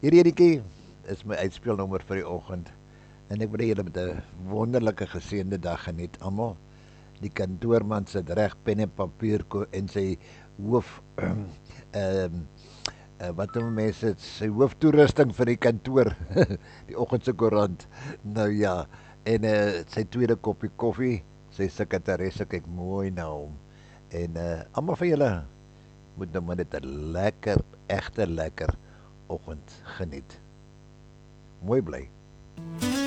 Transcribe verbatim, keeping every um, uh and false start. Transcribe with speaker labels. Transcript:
Speaker 1: Hierdie editjie is my uitspelnommer vir die oggend. En ek wil hê julle met 'n wonderlike geseënde dag geniet almal. Die kantoorman sit reg pen en papier ko en sy hoof ehm um, uh, wat noem mense dit, sy hooftoerusting vir die kantoor, die oggendse koerant. Nou ja, en uh, sy tweede koppie koffie, sy sekretaresse kyk mooi na hom. En uh, almal van julle moet nou maar net 'n lekker, egte lekker oggend geniet. Mooi bly.